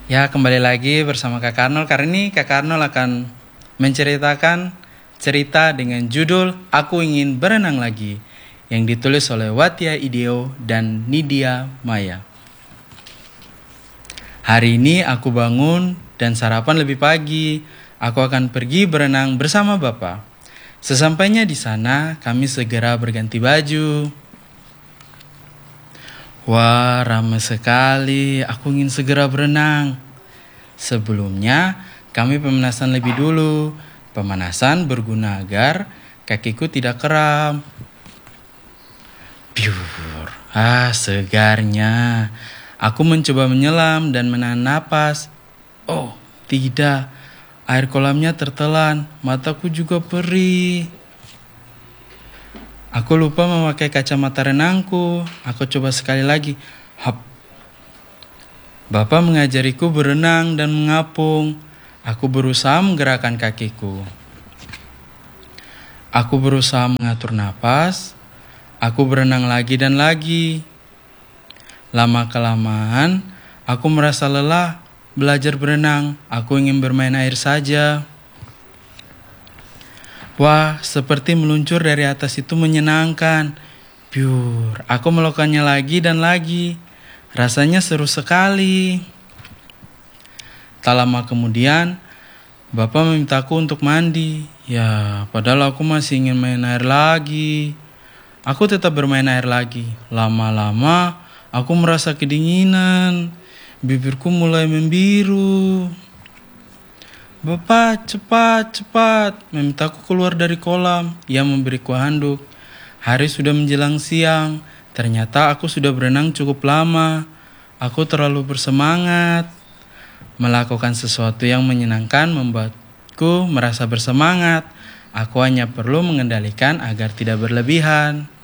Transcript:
Ya, kembali lagi bersama Kak Karnol. Kali ini Kak Karnol akan menceritakan cerita dengan judul Aku Ingin Berenang Lagi, yang ditulis oleh Watia Ideo dan Nidia Maya. Hari ini aku bangun dan sarapan lebih pagi. Aku akan pergi berenang bersama Bapak. Sesampainya di sana, kami segera berganti baju. Wah, ramai sekali. Aku ingin segera berenang. Sebelumnya, kami pemanasan lebih dulu. Pemanasan berguna agar kakiku tidak kram. Biur. Segarnya. Aku mencoba menyelam dan menahan napas. Oh, tidak. Air kolamnya tertelan. Mataku juga perih. Aku lupa memakai kacamata renangku. Aku coba sekali lagi. Hap. Bapak mengajariku berenang dan mengapung. Aku berusaha menggerakkan kakiku. Aku berusaha mengatur napas. Aku berenang lagi dan lagi. Lama-kelamaan, aku merasa lelah belajar berenang. Aku ingin bermain air saja. Wah, seperti meluncur dari atas itu menyenangkan. Biur, aku melakukannya lagi dan lagi. Rasanya seru sekali. Tak lama kemudian, Bapak memintaku untuk mandi. Ya, padahal aku masih ingin main air lagi. Aku tetap bermain air lagi. Lama-lama, aku merasa kedinginan. Bibirku mulai membiru. Bapak, cepat. Memintaku keluar dari kolam. Ia memberiku handuk. Hari sudah menjelang siang. Ternyata aku sudah berenang cukup lama. Aku terlalu bersemangat. Melakukan sesuatu yang menyenangkan membuatku merasa bersemangat. Aku hanya perlu mengendalikan agar tidak berlebihan.